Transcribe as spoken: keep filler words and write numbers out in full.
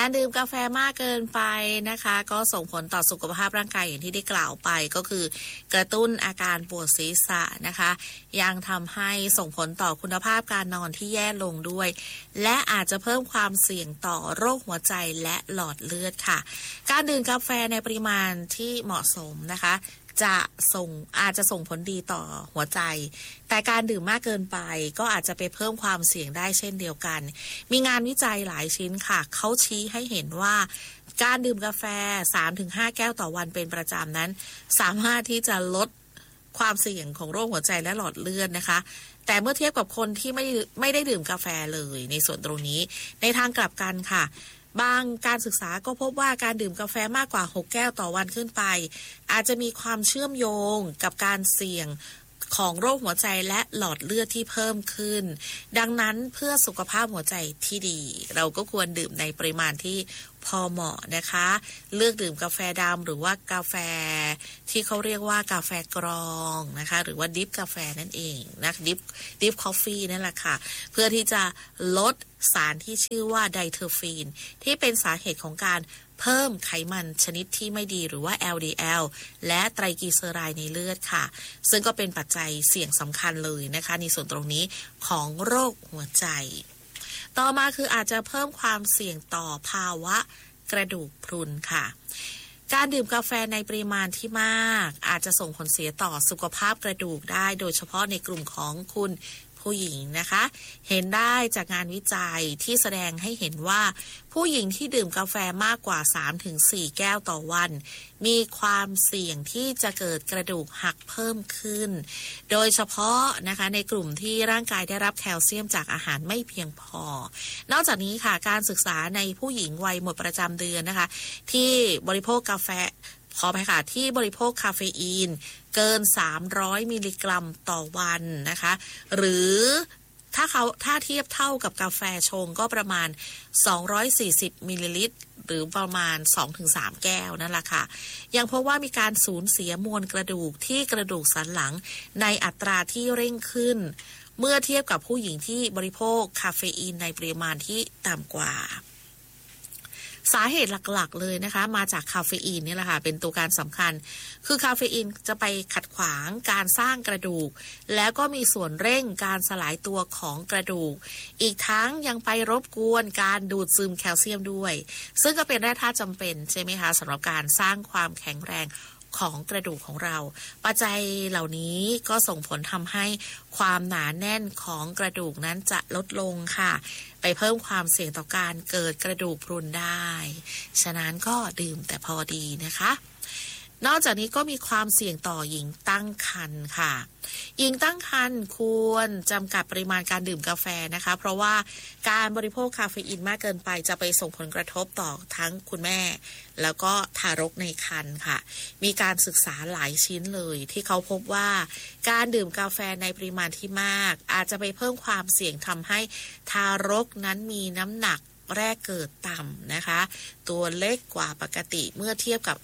การดื่มกาแฟมากเกินไปนะคะก็ส่งผลต่อสุขภาพร่างกายอย่างที่ได้กล่าวไปก็คือกระตุ้นอาการปวดศีรษะนะคะยังทำให้ส่งผลต่อคุณภาพการนอนที่แย่ลงด้วยและอาจจะเพิ่มความเสี่ยงต่อโรคหัวใจและหลอดเลือดค่ะการดื่มกาแฟในปริมาณที่เหมาะสมนะคะจะส่งอาจจะส่งผลดีต่อหัวใจแต่การดื่มมากเกินไปก็อาจจะไปเพิ่มความเสี่ยงได้เช่นเดียวกันมีงานวิจัยหลายชิ้นค่ะเขาชี้ให้เห็นว่าการดื่มกาแฟ สามถึงห้า แก้วต่อวันเป็นประจำนั้นสามารถที่จะลดความเสี่ยงของโรคหัวใจและหลอดเลือดนะคะแต่เมื่อเทียบกับคนที่ไม่ไม่ได้ดื่มกาแฟเลยในส่วนตรงนี้ในทางกลับกันค่ะบางการศึกษาก็พบว่าการดื่มกาแฟมากกว่าหกแก้วต่อวันขึ้นไปอาจจะมีความเชื่อมโยงกับการเสี่ยงของโรคหัวใจและหลอดเลือดที่เพิ่มขึ้นดังนั้นเพื่อสุขภาพหัวใจที่ดีเราก็ควรดื่มในปริมาณที่พอเหมาะนะคะเลือกดื่มกาแฟดำหรือว่ากาแฟที่เขาเรียกว่ากาแฟกรองนะคะหรือว่าดิฟกาแฟนั่นเองนะดิฟดิฟคอฟฟี่นั่นแหละค่ะเพื่อที่จะลดสารที่ชื่อว่าไดเทอร์ฟีนที่เป็นสาเหตุของการเพิ่มไขมันชนิดที่ไม่ดีหรือว่า แอล ดี แอล และไตรกลีเซอไรด์ในเลือดค่ะซึ่งก็เป็นปัจจัยเสี่ยงสำคัญเลยนะคะในส่วนตรงนี้ของโรคหัวใจต่อมาคืออาจจะเพิ่มความเสี่ยงต่อภาวะกระดูกพรุนค่ะการดื่มกาแฟในปริมาณที่มากอาจจะส่งผลเสียต่อสุขภาพกระดูกได้โดยเฉพาะในกลุ่มของคุณผู้หญิงนะคะเห็นได้จากงานวิจัยที่แสดงให้เห็นว่าผู้หญิงที่ดื่มกาแฟมากกว่า สามถึงสี่ แก้วต่อวันมีความเสี่ยงที่จะเกิดกระดูกหักเพิ่มขึ้นโดยเฉพาะนะคะในกลุ่มที่ร่างกายได้รับแคลเซียมจากอาหารไม่เพียงพอนอกจากนี้ค่ะการศึกษาในผู้หญิงวัยหมดประจำเดือนนะคะที่บริโภคกาแฟขอไปค่ะที่บริโภคคาเฟอีนเกินสามร้อยมิลลิกรัมต่อวันนะคะหรือถ้าเขาถ้าเทียบเท่ากับกาแฟชงก็ประมาณสองร้อยสี่สิบมิลลิลิตรหรือประมาณ สองถึงสาม แก้วนั่นแหละค่ะยังพบว่ามีการสูญเสียมวลกระดูกที่กระดูกสันหลังในอัตราที่เร่งขึ้นเมื่อเทียบกับผู้หญิงที่บริโภคคาเฟอีนในปริมาณที่ต่ำกว่าสาเหตุหลักๆเลยนะคะมาจากคาเฟอีนนี่แหละค่ะเป็นตัวการสำคัญคือคาเฟอีนจะไปขัดขวางการสร้างกระดูกแล้วก็มีส่วนเร่งการสลายตัวของกระดูกอีกทั้งยังไปรบกวนการดูดซึมแคลเซียมด้วยซึ่งก็เป็นแร่ธาตุจำเป็นใช่ไหมคะสำหรับการสร้างความแข็งแรงของกระดูกของเราปัจจัยเหล่านี้ก็ส่งผลทำให้ความหนาแน่นของกระดูกนั้นจะลดลงค่ะไปเพิ่มความเสี่ยงต่อการเกิดกระดูกพรุนได้ฉะนั้นก็ดื่มแต่พอดีนะคะนอกจากนี้ก็มีความเสี่ยงต่อหญิงตั้งครรภ์ค่ะหญิงตั้งครรภ์ควรจำกัดปริมาณการดื่มกาแฟนะคะเพราะว่าการบริโภคคาเฟอีนมากเกินไปจะไปส่งผลกระทบต่อทั้งคุณแม่แล้วก็ทารกในครรภ์ค่ะมีการศึกษาหลายชิ้นเลยที่เขาพบว่าการดื่มกาแฟในปริมาณที่มากอาจจะไปเพิ่มความเสี่ยงทำให้ทารกนั้นมีน้ำหนักแรกเกิดต่ำนะคะตัวเล็กกว่าปกติเมื่อเทียบกับ